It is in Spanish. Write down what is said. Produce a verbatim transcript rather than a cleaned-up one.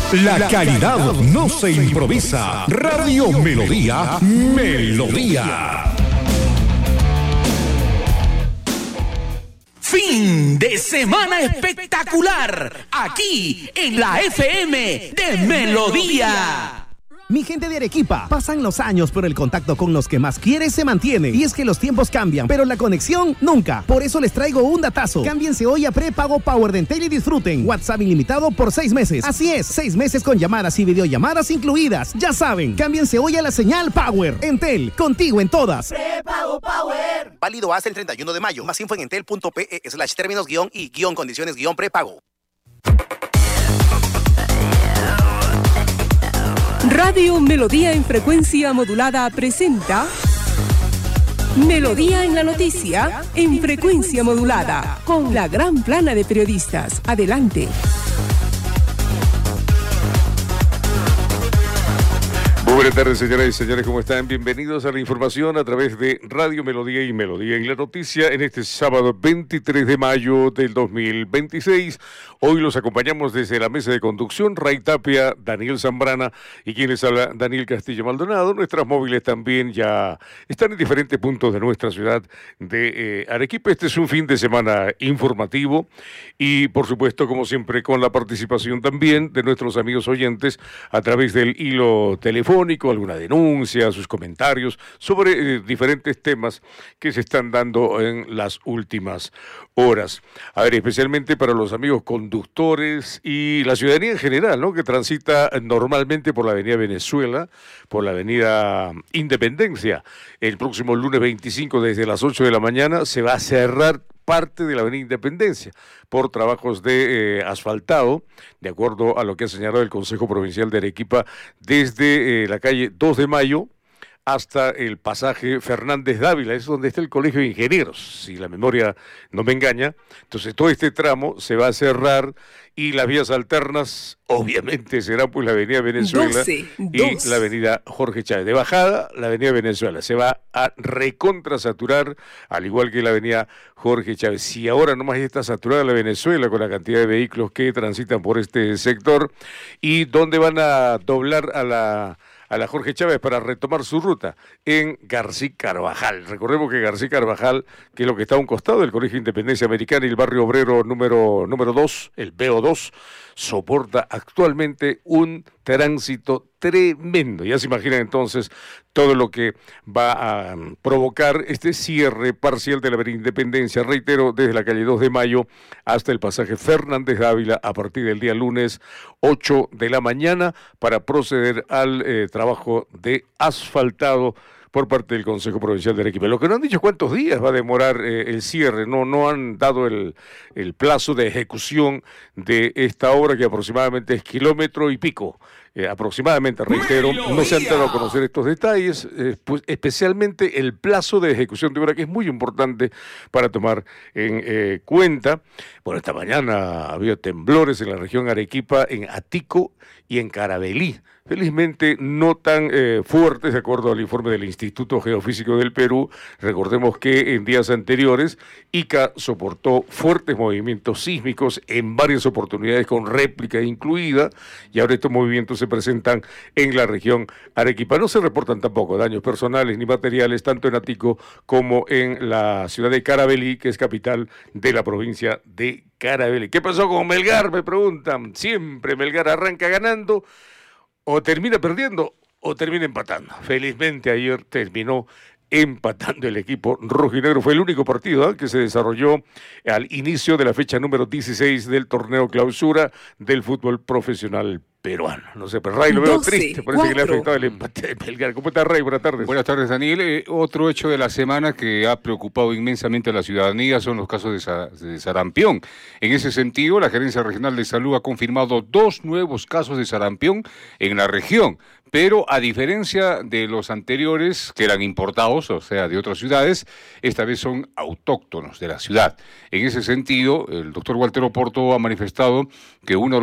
La calidad no se improvisa. Radio Melodía, Melodía. Fin de semana espectacular, aquí en la F M de Melodía. Mi gente de Arequipa, pasan los años, pero el contacto con los que más quieres se mantiene. Y es que los tiempos cambian, pero la conexión nunca. Por eso les traigo un datazo. Cámbiense hoy a prepago Power de Entel y disfruten WhatsApp ilimitado por seis meses. Así es, seis meses con llamadas y videollamadas incluidas. Ya saben, cámbiense hoy a la señal Power. Entel, contigo en todas. Prepago Power. Válido hasta el treinta y uno de mayo. Más info en entel.pe slash términos guión y guión condiciones guión prepago. Radio Melodía en frecuencia modulada presenta Melodía en la noticia en frecuencia modulada con la gran plana de periodistas. Adelante. Buenas tardes, señoras y señores, ¿cómo están? Bienvenidos a la información a través de Radio Melodía y Melodía en la noticia en este sábado veintitrés de mayo del dos mil veintiséis. Hoy los acompañamos desde la mesa de conducción, Ray Tapia, Daniel Zambrana y quien les habla, Daniel Castillo Maldonado. Nuestras móviles también ya están en diferentes puntos de nuestra ciudad de eh, Arequipa. Este es un fin de semana informativo y, por supuesto, como siempre, con la participación también de nuestros amigos oyentes a través del hilo telefónico, alguna denuncia, sus comentarios sobre eh, diferentes temas que se están dando en las últimas horas. A ver, especialmente para los amigos conductores y la ciudadanía en general, ¿no?, que transita normalmente por la avenida Venezuela, por la avenida Independencia. El próximo lunes veinticinco, desde las ocho de la mañana, se va a cerrar parte de la avenida Independencia por trabajos de eh, asfaltado, de acuerdo a lo que ha señalado el Consejo Provincial de Arequipa, desde eh, la calle dos de mayo hasta el pasaje Fernández Dávila, es donde está el Colegio de Ingenieros, si la memoria no me engaña. Entonces todo este tramo se va a cerrar y las vías alternas obviamente serán pues la avenida Venezuela doce, y doce. la avenida Jorge Chávez. De bajada, la avenida Venezuela se va a recontrasaturar, al igual que la avenida Jorge Chávez. Si ahora nomás está saturada la Venezuela con la cantidad de vehículos que transitan por este sector, y donde van a doblar a la a la Jorge Chávez para retomar su ruta en García Carvajal. Recordemos que García Carvajal, que es lo que está a un costado del Colegio Independencia Americana y el barrio obrero número, número dos, el B O dos, soporta actualmente un tránsito tremendo. Ya se imaginan entonces todo lo que va a provocar este cierre parcial de la avenida Independencia, reitero, desde la calle dos de mayo hasta el pasaje Fernández Dávila a partir del día lunes ocho de la mañana para proceder al eh, trabajo de asfaltado por parte del Consejo Provincial de Arequipa. Lo que no han dicho cuántos días va a demorar eh, el cierre, no, no han dado el, el plazo de ejecución de esta obra, que aproximadamente es kilómetro y pico. Eh, aproximadamente, reitero, no se han dado a conocer estos detalles, eh, pues especialmente el plazo de ejecución de obra, que es muy importante para tomar en eh, cuenta. Bueno, esta mañana ha habido temblores en la región Arequipa, en Atico y en Caravelí. Felizmente no tan eh, fuertes, de acuerdo al informe del Instituto Geofísico del Perú. Recordemos que en días anteriores Ica soportó fuertes movimientos sísmicos en varias oportunidades con réplica incluida, y ahora estos movimientos se presentan en la región Arequipa. No se reportan tampoco daños personales ni materiales, tanto en Atico como en la ciudad de Caravelí, que es capital de la provincia de Caravelí. ¿Qué pasó con Melgar?, me preguntan. Siempre Melgar arranca ganando, o termina perdiendo, o termina empatando. Felizmente ayer terminó empatando el equipo rojinegro. Fue el único partido ¿eh? que se desarrolló al inicio de la fecha número dieciséis del torneo clausura del fútbol profesional peruano. No sé, pero Ray lo veo doce, triste, parece cuatro. Que le ha afectado el empate de Melgar. ¿Cómo está, Ray? Buenas tardes. Buenas tardes, Daniel. Eh, otro hecho de la semana que ha preocupado inmensamente a la ciudadanía son los casos de, sa de sarampión. En ese sentido, la Gerencia Regional de Salud ha confirmado dos nuevos casos de sarampión en la región, pero a diferencia de los anteriores, que eran importados, o sea, de otras ciudades, esta vez son autóctonos de la ciudad. En ese sentido, el doctor Walter Oporto ha manifestado que uno